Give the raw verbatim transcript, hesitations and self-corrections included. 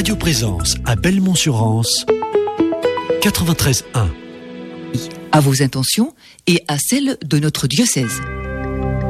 Radio Présence à Belmont-sur-Anse, quatre-vingt-treize un. À vos intentions et à celles de notre diocèse.